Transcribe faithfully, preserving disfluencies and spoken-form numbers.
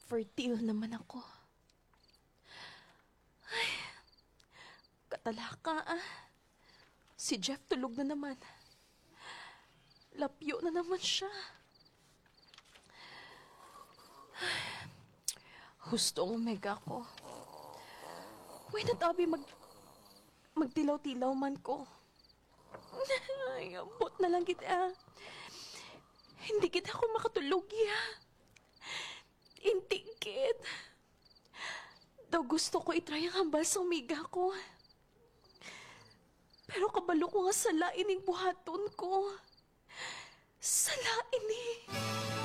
Fertile naman ako. Ay, katalaka ah. Si Jeff tulog na naman. Lapyo na naman siya. Ay, hustong omega ko. Uy, natabi mag... magtilaw-tilaw man ko. Ay, abot na lang kita. Hindi kita ako makatulog ya. Intikit. Daw gusto ko itry ang hambal sa umiga ko. Pero kabalo ko nga sa laining buhaton ko. Sa laining.